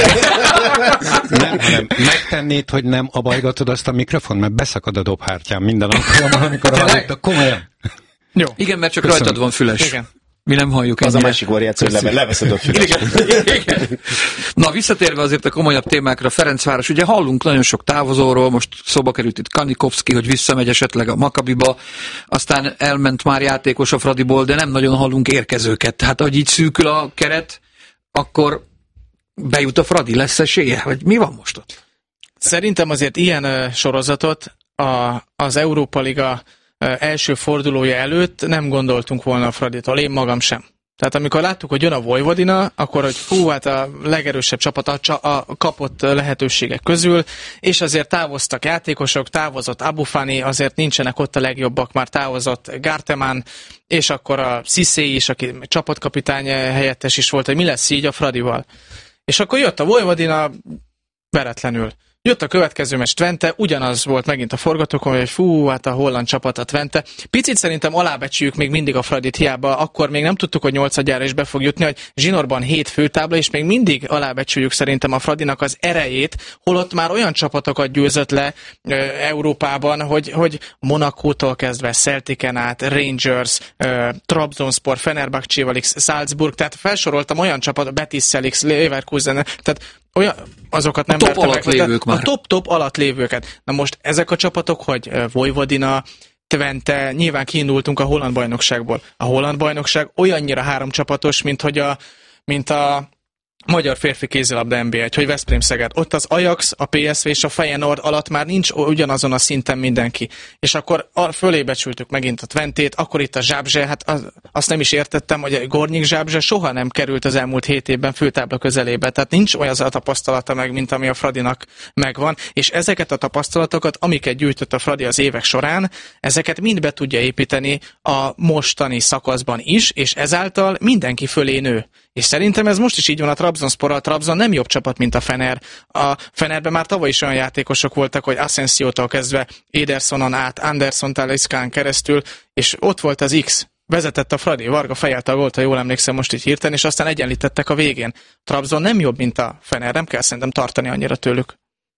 Speaker 5: Nem, hanem megtennéd, hogy nem abajgatod azt a mikrofon, mert beszakad a dobhártyám minden alkalommal, amikor hallottak. Komolyan.
Speaker 6: Jó.
Speaker 3: Igen, mert csak
Speaker 6: Köszönöm.
Speaker 3: rajtad van füles.
Speaker 6: Igen.
Speaker 3: Mi nem halljuk
Speaker 4: Az
Speaker 3: ennyire.
Speaker 4: a másik variáció, hogy leve, leveszed a füles.
Speaker 3: Igen. Igen. Na, visszatérve azért a komolyabb témákra, Ferencváros, ugye hallunk nagyon sok távozóról, most szóba került itt Kanikovszki, hogy visszamegy esetleg a Makabiba, aztán elment már játékos a Fradiból, de nem nagyon hallunk érkezőket. Tehát, ahogy így szűkül a keret, akkor bejut a Fradi, lesz esélye? Vagy mi van most ott?
Speaker 6: Szerintem azért ilyen uh, sorozatot a, az Európa Liga uh, első fordulója előtt nem gondoltunk volna a Fraditól, én magam sem. Tehát amikor láttuk, hogy jön a Vojvodina, akkor, hogy hú, hát a legerősebb csapat a, a kapott lehetőségek közül, és azért távoztak játékosok, távozott Abufani, azért nincsenek ott a legjobbak, már távozott Garteman, és akkor a Cissé is, aki csapatkapitány helyettes is volt, hogy mi lesz így a Fradival. És akkor jött a Vojvodina veretlenül. Jött a következő meccs Twente, ugyanaz volt megint a forgatókönyv, hogy fú, hát a holland csapat a Twente. Picit szerintem alábecsüljük még mindig a Fradit, hiába akkor még nem tudtuk, hogy nyolcadjára is be fog jutni, hogy zsinórban hét főtábla, és még mindig alábecsüljük szerintem a Fradinak az erejét, holott már olyan csapatokat győzött le e, Európában, hogy, hogy Monakótól kezdve Celticen át, Rangers, e, Trabzonspor, Fenerbahce, Salzburg, tehát felsoroltam olyan csapat, Betis, Celix, Leverkusen, tehát olyan, azokat nem
Speaker 3: a top alatt
Speaker 6: meg,
Speaker 3: lévők már.
Speaker 6: A top-top alatt lévőket. Na most ezek a csapatok, hogy Vojvodina, Twente, nyilván kiindultunk a holland bajnokságból. A holland bajnokság olyannyira három csapatos, mint hogy a, mint a magyar férfi kézilabda en bé egy, hogy Veszprém-Szeged. Ott az Ajax, a pé es vé és a Feyenoord alatt már nincs ugyanazon a szinten mindenki. És akkor fölébecsültük megint a Twentét, akkor itt a Zsábzse, hát az, azt nem is értettem, hogy a Gornyik Zsábzse soha nem került az elmúlt hét évben főtábla közelébe. Tehát nincs olyan az a tapasztalata meg, mint ami a Fradinak megvan. És ezeket a tapasztalatokat, amiket gyűjtött a Fradi az évek során, ezeket mind be tudja építeni a mostani szakaszban is, és ezáltal mindenki fölé nő. És szerintem ez most is így van a Trabzonsporral. Trabzon nem jobb csapat, mint a Fener. A Fenerben már tavaly is olyan játékosok voltak, hogy Asensiótól kezdve Edersonon át, Anderson Taliscán keresztül, és ott volt az X. Vezetett a Fradi, Varga fejelte a gólt, ha jól emlékszem most így hirtelen, és aztán egyenlítettek a végén. Trabzon nem jobb, mint a Fener, nem kell szerintem tartani annyira tőlük.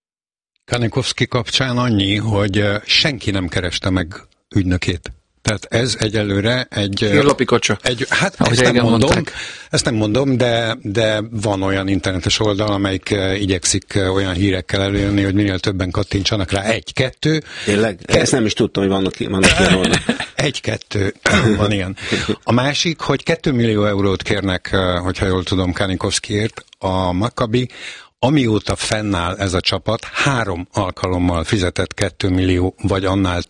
Speaker 5: Kanikovszki kapcsán annyi, hogy senki nem kereste meg ügynökét. Tehát ez egyelőre egy...
Speaker 3: Lapikocsa.
Speaker 5: Egy, hát ezt nem mondom, ezt nem mondom, de, de van olyan internetes oldal, amelyik igyekszik olyan hírekkel előjönni, hogy minél többen kattintsanak rá. Egy-kettő.
Speaker 4: Tényleg? Ke- ezt nem is tudtam, hogy vannak, vannak ilyen oldal.
Speaker 5: Egy-kettő. Van ilyen. A másik, hogy két millió eurót kérnek, hogyha jól tudom, Kanikovszkiért a Maccabi. Amióta fennáll ez a csapat, három alkalommal fizetett két millió vagy annál több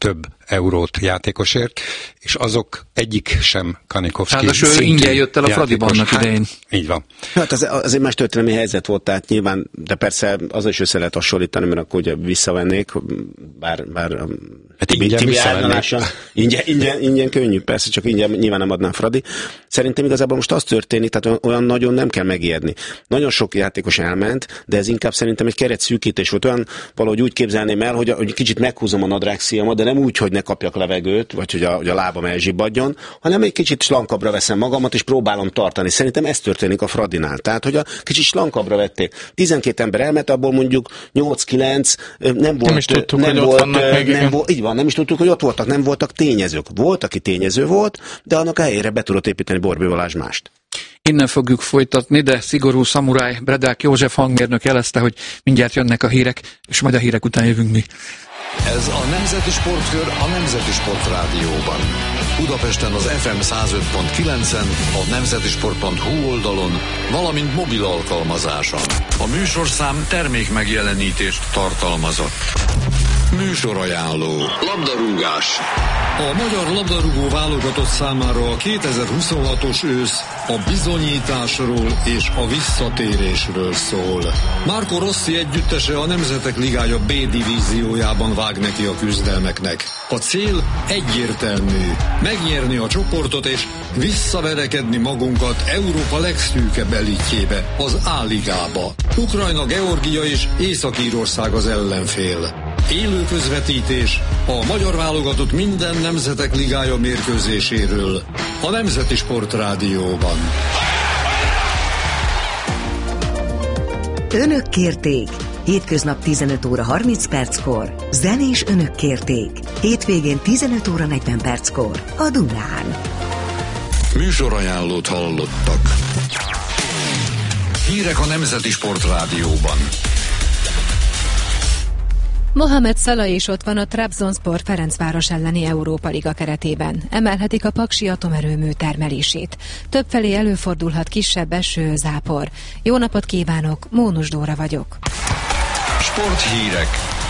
Speaker 5: eurót játékosért, és azok egyik sem Kanikovszki
Speaker 3: Ráadásul ő ingyen jött el a Fradiban annak idején.
Speaker 5: Hát, így van.
Speaker 4: Hát az, az egy más történelmi helyzet volt, tehát nyilván, de persze az is össze lehet hasonlítani, mert akkor ugye visszavennék, bár, bár
Speaker 5: hát ingyen visszavennék.
Speaker 4: Ingyen, ingyen, ingyen könnyű, persze, csak ingyen nyilván nem adnám Fradi. Szerintem igazából most az történik, tehát olyan nagyon nem kell megijedni. Nagyon sok játékos elment, de ez inkább szerintem egy keretszűkítés volt. Olyan valahogy úgy képzelném el, hogy, a, hogy kicsit meghúzom a nadrágszíjamat, de nem úgy, hogy ne kapjak levegőt, vagy hogy a, hogy a lábam elzsibbadjon, hanem egy kicsit slankabbra veszem magamat, és próbálom tartani. Szerintem ez történik a Fradinál. Tehát, hogy a kicsit slankabbra vették. tizenkét ember elment, abból mondjuk nyolc-kilenc nem volt.
Speaker 6: Nem is tudtuk,
Speaker 4: nem
Speaker 6: hogy
Speaker 4: volt,
Speaker 6: ott vannak
Speaker 4: nem,
Speaker 6: meg,
Speaker 4: nem volt, így van, nem is tudtuk, hogy ott voltak, nem voltak tényezők. Volt, aki tényező volt, de annak helyére be tudott építeni Borbély Balázs mást.
Speaker 3: Innen fogjuk folytatni, de szigorú szamuráj Bredák József hangmérnök jelezte, hogy mindjárt jönnek a hírek, és majd a hírek után jövünk mi.
Speaker 1: Ez a Nemzeti Sportkör a Nemzeti Sport Rádióban. Budapesten az ef em száz öt pont kilencen, a nemzetisport pont hu oldalon, valamint mobil alkalmazáson. A műsorszám termék megjelenítést tartalmazott. Műsorajánló. Labdarúgás. A magyar labdarúgó válogatott számára a kétezer-huszonhatos ősz a bizonyításról és a visszatérésről szól. Marco Rossi együttese a Nemzetek Ligája B divíziójában vág neki a küzdelmeknek. A cél egyértelmű, megnyerni a csoportot és visszaverekedni magunkat Európa legszűkebb elitjébe, az A-ligába. Ukrajna, Georgia és Észak-Írország az ellenfél. Élő közvetítés a magyar válogatott minden Nemzetek Ligája mérkőzéséről a Nemzeti Sport Rádióban.
Speaker 7: Önök kérték. Hétköznap tizenöt óra harminc perckor. Zenés Önök kérték. Hétvégén tizenöt óra negyven perckor. A Dunán.
Speaker 1: Műsorajánlót hallottak. Hírek a Nemzeti Sport Rádióban.
Speaker 8: Mohamed Salah is ott van a Trabzonspor Ferencváros elleni Európa Liga keretében. Emelhetik a paksi atomerőmű termelését. Többfelé előfordulhat kisebb eső, zápor. Jó napot kívánok, Mónus Dóra vagyok.
Speaker 1: Sporthírek.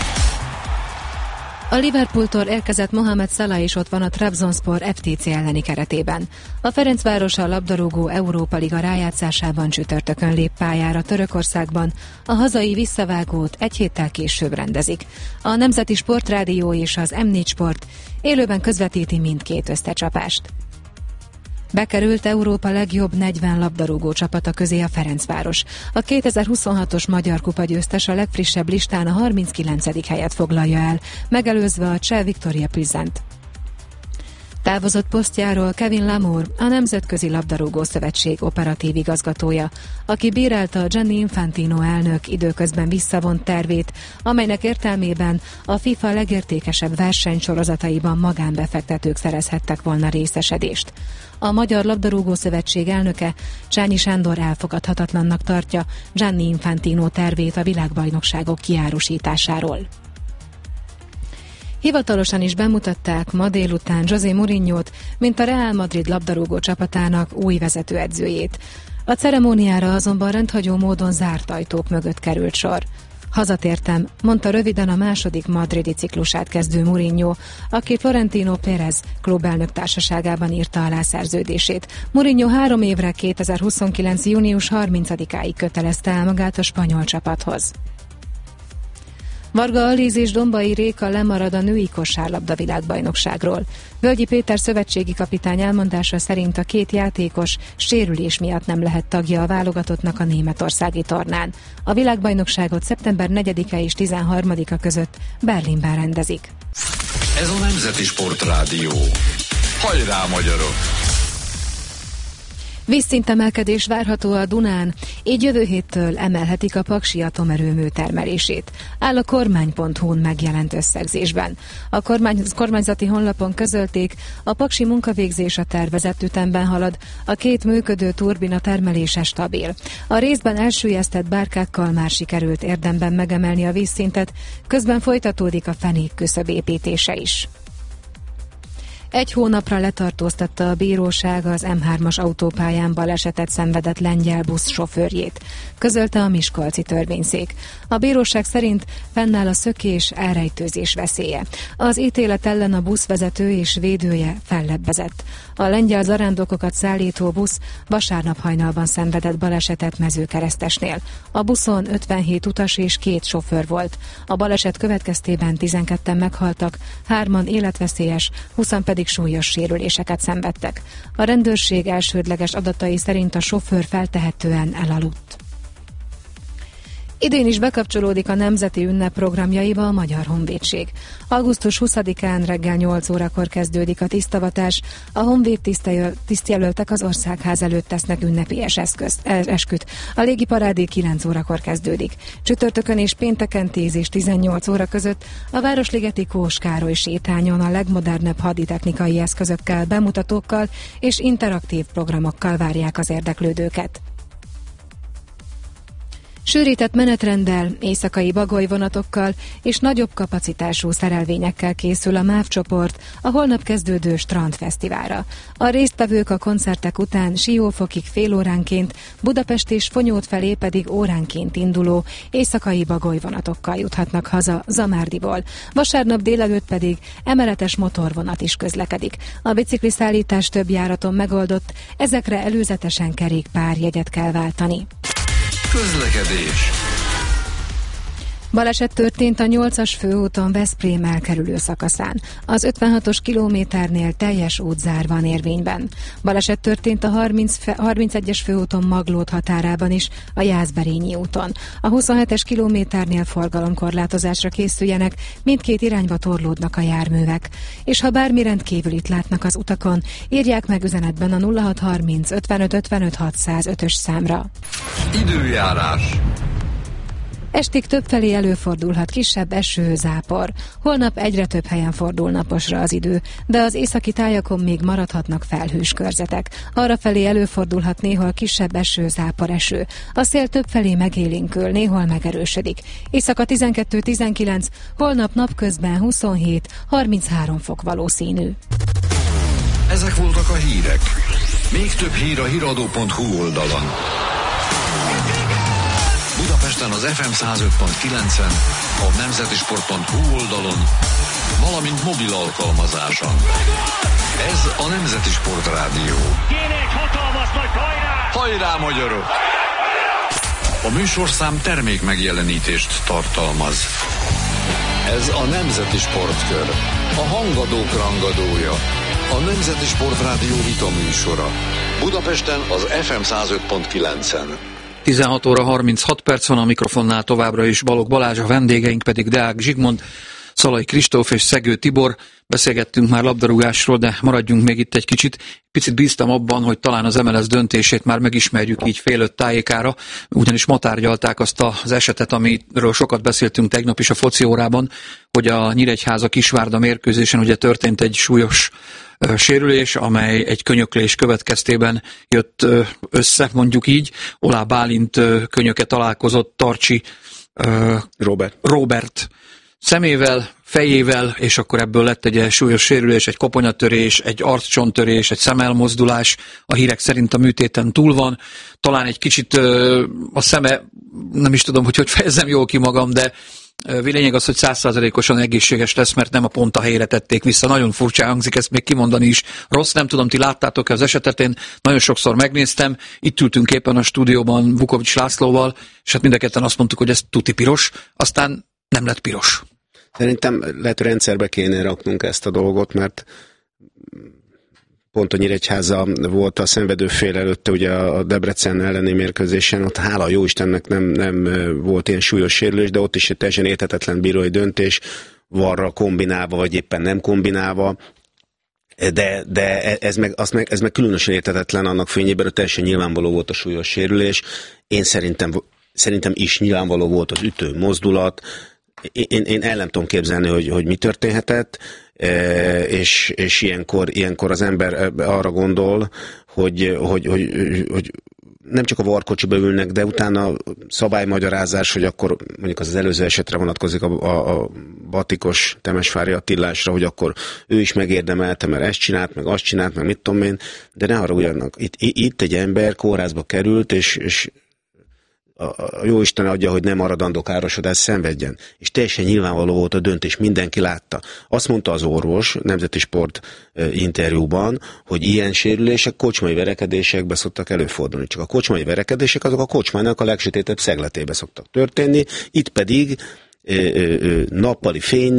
Speaker 8: A Liverpooltól érkezett Mohamed Salah is ott van a Trabzonspor ef té cé elleni keretében. A Ferencváros a labdarúgó Európa Liga rájátszásában csütörtökön lép pályára Törökországban, a hazai visszavágót egy héttel később rendezik. A Nemzeti Sportrádió és az em négy Sport élőben közvetíti mindkét összecsapást. Bekerült Európa legjobb negyven labdarúgó csapata közé a Ferencváros. A kétezer-huszonhatos Magyar Kupa győztes a legfrissebb listán a harminckilencedik helyet foglalja el, megelőzve a cseh Viktoria Plzent. Távozott posztjáról Kevin Lamour, a Nemzetközi Labdarúgó Szövetség operatív igazgatója, aki bírálta Gianni Infantino elnök időközben visszavont tervét, amelynek értelmében a FIFA legértékesebb versenysorozataiban magánbefektetők szerezhettek volna részesedést. A Magyar Labdarúgó Szövetség elnöke Csányi Sándor elfogadhatatlannak tartja Gianni Infantino tervét a világbajnokságok kiárusításáról. Hivatalosan is bemutatták ma délután José Mourinhót, mint a Real Madrid labdarúgó csapatának új vezetőedzőjét. A ceremóniára azonban rendhagyó módon zárt ajtók mögött került sor. Hazatértem, mondta röviden a második madridi ciklusát kezdő Mourinho, aki Florentino Pérez klubelnök társaságában írta alá szerződését. Mourinho három évre kétezer-huszonkilenc. június harmincadikáig kötelezte el magát a spanyol csapathoz. Varga Alíz és Dombai Réka lemarad a női kosárlabda világbajnokságról. Völgyi Péter szövetségi kapitány elmondása szerint a két játékos sérülés miatt nem lehet tagja a válogatottnak a németországi tornán. A világbajnokságot szeptember negyedike és tizenharmadika között Berlinben rendezik.
Speaker 1: Ez a Nemzeti Sport Rádió. Hajrá, magyarok!
Speaker 8: Vízszintemelkedés várható a Dunán, így jövő héttől emelhetik a paksi atomerőmű termelését. Áll a kormány pont hu-n megjelent összegzésben. A kormány, kormányzati honlapon közölték, a paksi munkavégzés a tervezett ütemben halad, a két működő turbina termelése stabil. A részben elsüllyesztett bárkákkal már sikerült érdemben megemelni a vízszintet, közben folytatódik a fenék küszöb építése is. Egy hónapra letartóztatta a bíróság az em hármas autópályán balesetet szenvedett lengyel busz sofőrjét, közölte a miskolci törvényszék. A bíróság szerint fennáll a szökés, elrejtőzés veszélye. Az ítélet ellen a buszvezető és védője fellebbezett. A lengyel zarándokokat szállító busz vasárnap hajnalban szenvedett balesetet Mezőkeresztesnél. A buszon ötvenhét utas és két sofőr volt. A baleset következtében tizenketten meghaltak, hárman életveszélyes, húszan pedig súlyos sérüléseket szenvedtek. A rendőrség elsődleges adatai szerint a sofőr feltehetően elaludt. Idén is bekapcsolódik a nemzeti ünnep programjaiba a Magyar Honvédség. augusztus huszadikán reggel nyolc órakor kezdődik a tisztavatás. A honvéd tisztjelöltek az országház előtt tesznek ünnepélyes eszközt, esküt. A légiparádé kilenc órakor kezdődik. Csütörtökön és pénteken tíz és tizennyolc óra között a Városligeti Kós Károly sétányon a legmodernebb haditechnikai eszközökkel, bemutatókkal és interaktív programokkal várják az érdeklődőket. Sűrített menetrenddel, éjszakai bagolyvonatokkal és nagyobb kapacitású szerelvényekkel készül a MÁV csoport a holnap kezdődő strandfesztiválra. A résztvevők a koncertek után Siófokig fél óránként, Budapest és Fonyód felé pedig óránként induló éjszakai bagolyvonatokkal juthatnak haza Zamárdiból. Vasárnap délelőtt pedig emeletes motorvonat is közlekedik. A bicikliszállítás több járaton megoldott, ezekre előzetesen kerékpárjegyet kell váltani.
Speaker 1: Közlekedés.
Speaker 8: Baleset történt a nyolcas főúton Veszprém elkerülő szakaszán. Az ötvenhatos kilométernél teljes útzár van érvényben. Baleset történt a harminc, harmincegyes főúton Maglód határában is, a Jászberényi úton. A huszonhetes kilométernél forgalomkorlátozásra készüljenek, mindkét irányba torlódnak a járművek. És ha bármi rendkívülit látnak az utakon, írják meg üzenetben a nulla hat harminc ötvenöt ötvenöt hatszázötös számra.
Speaker 1: Időjárás.
Speaker 8: Estig többfelé előfordulhat kisebb eső, zápor. Holnap egyre több helyen fordul naposra az idő, de az északi tájakon még maradhatnak felhős körzetek. Arrafelé előfordulhat néhol kisebb eső, zápor eső. A szél többfelé megélénkül, néhol megerősödik. Éjszaka tizenkettő-tizenkilenc, holnap napközben huszonhét-harminchárom fok valószínű.
Speaker 1: Ezek voltak a hírek. Még több hír a híradó pont hu oldalon. Budapesten az ef em száz öt pont kilencen, a nemzeti sport pont hu oldalon, valamint mobil alkalmazáson. Ez a Nemzeti Sport Rádió.
Speaker 2: Kinek hatalmas nagy hajrá!
Speaker 1: Hajrá, magyarok! A műsorszám termék megjelenítést tartalmaz. Ez a Nemzeti Sportkör, a hangadók rangadója, a Nemzeti Sport Rádió vita műsora. Budapesten az ef em száz öt pont kilencen.
Speaker 3: tizenhat óra harminchat perc van, a mikrofonnál továbbra is Balogh Balázs, a vendégeink pedig Deák Zsigmond, Szalai Kristóf és Szegő Tibor. Beszélgettünk már labdarúgásról, de maradjunk még itt egy kicsit. Picit bíztam abban, hogy talán az em el es döntését már megismerjük így fél öt tájékára, ugyanis ma tárgyalták azt az esetet, amiről sokat beszéltünk tegnap is a foci órában, hogy a Nyíregyháza-Kisvárda mérkőzésen ugye történt egy súlyos ö, sérülés, amely egy könyöklés következtében jött ö, össze, mondjuk így. Olá Bálint ö, könyöke találkozott Tarcsi ö,
Speaker 4: Robert.
Speaker 3: Robert szemével, fejével, és akkor ebből lett egy súlyos sérülés, egy koponyatörés, egy arccsontörés, egy szemelmozdulás. A hírek szerint a műtéten túl van. Talán egy kicsit ö, a szeme, nem is tudom, hogy hogy fejezzem jól ki magam, de lényeg az, hogy száz százalékosan egészséges lesz, mert nem a pont a helyre tették vissza. Nagyon furcsa hangzik ezt még kimondani is. Rossz, nem tudom, ti láttátok-e az esetet, én nagyon sokszor megnéztem. Itt ültünk éppen a stúdióban Vukovics Lászlóval, és hát mind a ketten azt mondtuk, hogy ez tuti piros, aztán nem lett piros.
Speaker 4: Szerintem lehet, hogy rendszerbe kéne raknunk ezt a dolgot, mert pont a Nyíregyháza volt a szenvedő fél előtte, ugye a Debrecen elleni mérkőzésen, ott hála jó Istennek nem, nem volt ilyen súlyos sérülés, de ott is egy teljesen érthetetlen bírói döntés, varra kombinálva, vagy éppen nem kombinálva, de, de ez, meg, az meg, ez meg különösen érthetetlen annak fényében, hogy teljesen nyilvánvaló volt a súlyos sérülés. Én szerintem, szerintem is nyilvánvaló volt az ütő mozdulat. Én, én el nem tudom képzelni, hogy, hogy mi történhetett, és, és ilyenkor, ilyenkor az ember arra gondol, hogy, hogy, hogy, hogy nem csak a varkocsiba ülnek, de utána szabálymagyarázás, hogy akkor mondjuk az, az előző esetre vonatkozik a, a, a Batikos Temesvári Attilásra, hogy akkor ő is megérdemelte, mert ezt csinált, meg azt csinált, meg mit tudom én, de ne haragudjanak. Itt, itt egy ember kórházba került, és, és a Jóisten adja, hogy nem maradandó károsodást szenvedjen. És teljesen nyilvánvaló volt a döntés, mindenki látta. Azt mondta az orvos Nemzeti Sport interjúban, hogy ilyen sérülések kocsmai verekedésekbe szoktak előfordulni. Csak a kocsmai verekedések azok a kocsmának a legsötétebb szegletébe szoktak történni, itt pedig nappali fény